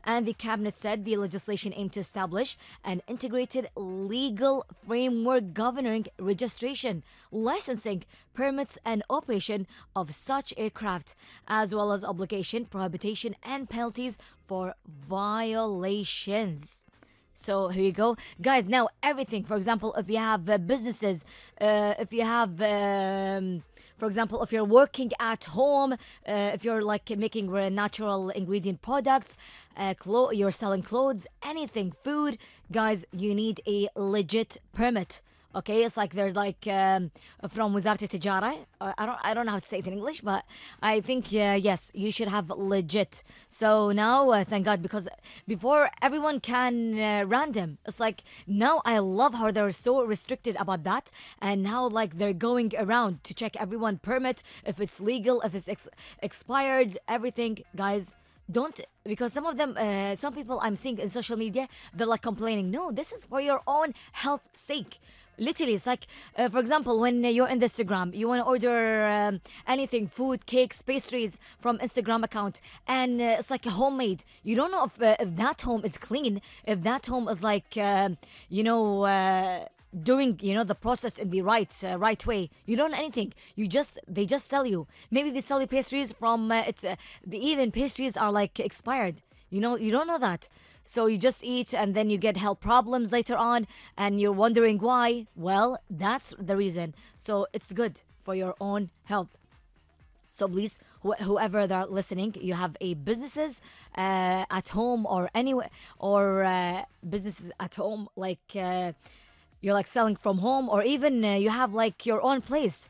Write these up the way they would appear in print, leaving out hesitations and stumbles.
And the cabinet said the legislation aimed to establish an integrated legal framework governing registration, licensing, permits, and operation of such aircraft, as well as obligation, prohibition, and penalties for violations. So here you go, guys. Now everything. For example, if you have businesses, if you have, for example, if you're working at home, if you're like making natural ingredient products, you're selling clothes, anything, food, guys, you need a legit permit. Okay, it's like there's like from وزارة التجارة. I don't know how to say it in English, but I think yes, you should have legit. So now, thank God, because before everyone can random. It's like now I love how they're so restricted about that, and now like they're going around to check everyone permit if it's legal, if it's expired, everything, guys. Don't, because some of them, some people I'm seeing in social media, they're like complaining. No, this is for your own health sake. Literally, it's like, for example, when you're in the Instagram, you want to order anything, food, cakes, pastries from Instagram account, and it's like a homemade. You don't know if that home is clean, if that home is like, you know. Doing the process in the right way. You don't know anything. They just sell you. Maybe they sell you pastries from the even pastries are like expired. You don't know that. So you just eat and then you get health problems later on, and you're wondering why. Well, that's the reason. So it's good for your own health. So please, whoever they're listening, you have a businesses at home or anywhere, or businesses at home, like you're like selling from home, or even you have like your own place.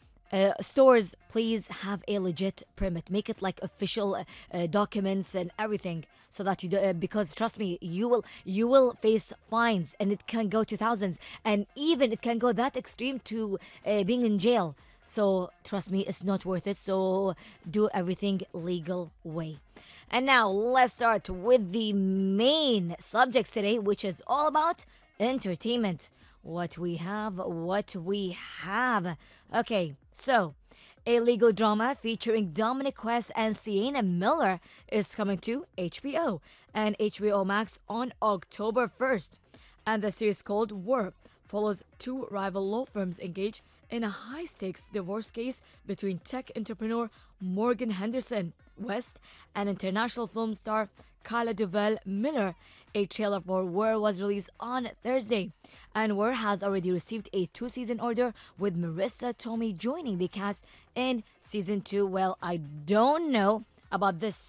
Stores, please have a legit permit. Make it like official documents and everything, so that you do, because trust me, you will face fines, and it can go to thousands, and even it can go that extreme to being in jail. So trust me, it's not worth it. So do everything legal way. And now let's start with the main subjects today, which is all about entertainment. What we have, what we have. Okay, so a legal drama featuring Dominic West and Sienna Miller is coming to HBO and HBO Max on October 1st. And the series called War follows two rival law firms engaged in a high stakes divorce case between tech entrepreneur Morgan Henderson West and international film star Carla Duval Miller. A trailer for War was released on Thursday, and War has already received a two-season order, with Marissa Tomei joining the cast in season 2. Well, I don't know about this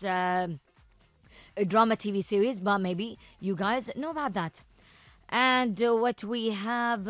drama TV series, but maybe you guys know about that. And what we have,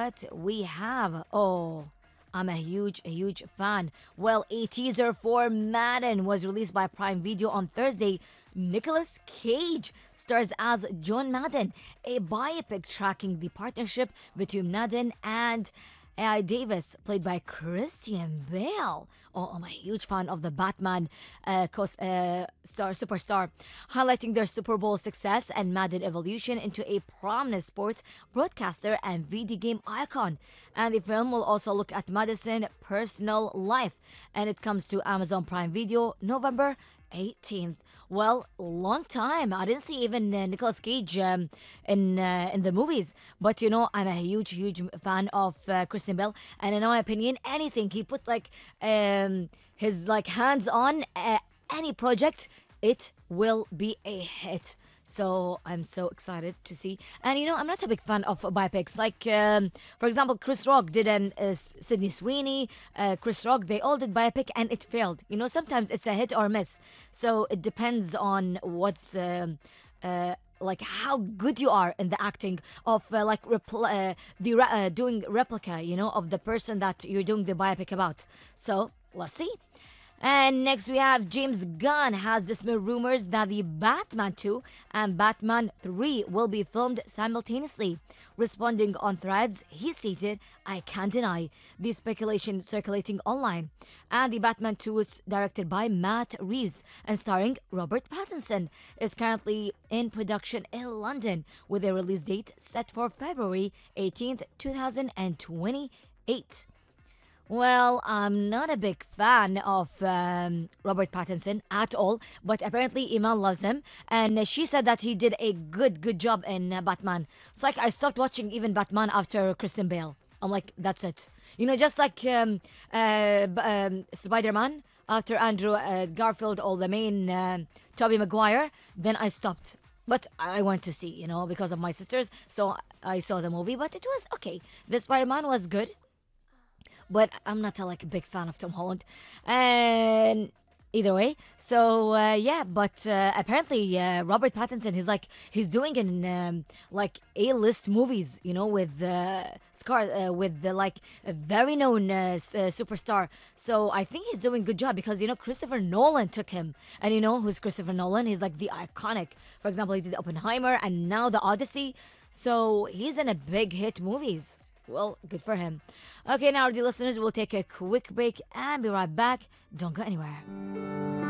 oh, I'm a huge fan. Well, a teaser for Madden was released by Prime Video on Thursday. Nicolas Cage stars as John Madden, a biopic tracking the partnership between Madden and AI Davis, played by Christian Bale. Oh, I'm a huge fan of the Batman superstar, highlighting their Super Bowl success and Madden evolution into a prominent sports broadcaster and video game icon. And the film will also look at Madison's personal life, and it comes to Amazon Prime Video November 18th. Well, long time. I didn't see even Nicolas Cage in the movies. But I'm a huge fan of Christian Bale, and in my opinion, anything he put like his like hands on any project, it will be a hit. So I'm so excited to see. And I'm not a big fan of biopics. Like, for example, Chris Rock did an Sydney Sweeney. Chris Rock, they all did biopic and it failed. Sometimes it's a hit or miss. So it depends on what's like how good you are in the acting of doing replica, of the person that you're doing the biopic about. So let's see. And next we have James Gunn has dismissed rumors that the Batman 2 and Batman 3 will be filmed simultaneously. Responding on Threads, he stated, "I can't deny the speculation circulating online." And the Batman 2 is directed by Matt Reeves and starring Robert Pattinson, is currently in production in London, with a release date set for February 18th, 2028. Well, I'm not a big fan of Robert Pattinson at all, but apparently Iman loves him, and she said that he did a good job in Batman. It's like I stopped watching even Batman after Kristen Bale. I'm like, that's it. Just like Spider Man after Andrew Garfield or the main Tobey Maguire, then I stopped. But I went to see, because of my sisters, so I saw the movie, but it was okay. The Spider Man was good, but I'm not a big fan of Tom Holland. And either way, so yeah, but apparently Robert Pattinson, he's doing in A-list movies, with with a very known superstar. So I think he's doing good job because Christopher Nolan took him, and who's Christopher Nolan? He's like the iconic. For example, he did Oppenheimer and now the Odyssey. So he's in a big hit movies. Well, good for him. Okay, now, dear listeners, we'll take a quick break and be right back. Don't go anywhere.